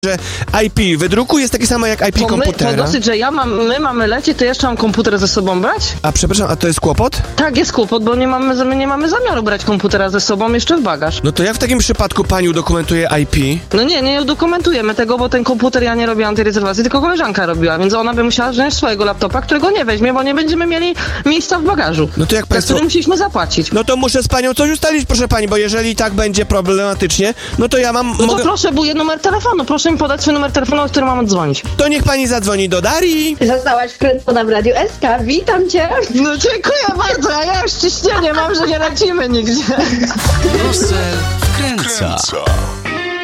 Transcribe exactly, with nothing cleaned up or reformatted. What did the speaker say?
że I P wydruku jest takie samo jak I P To, my, komputera. to dosyć, że ja mam, my mamy lecieć, to jeszcze mam komputer ze sobą brać? A przepraszam, a to jest kłopot? Tak, jest kłopot, bo nie mamy, my nie mamy zamiaru brać komputera ze sobą jeszcze w bagaż. No to jak w takim przypadku pani udokumentuje I P? No nie, nie dokumentujemy tego, bo ten komputer ja nie robiłam tej rezerwacji, tylko koleżanka robiła, więc ona by musiała wziąć swojego laptopa, którego nie weźmie, bo nie będziemy mieli miejsca w bagażu. No to jak Za państwo... który musieliśmy zapłacić. No to muszę z panią coś ustalić, proszę pani, bo jeżeli tak będzie problematycznie, no to ja mam... No to mogę... proszę, buję numer telefonu, proszę mi podać swój numer telefonu, o którym mam odzwonić. To niech pani zadzwoni do Darii. Zostałaś wkręcona w Radio S K. Witam cię. No dziękuję bardzo, a ja już ciśnienie mam, że nie lecimy nigdzie. Brusel wkręca.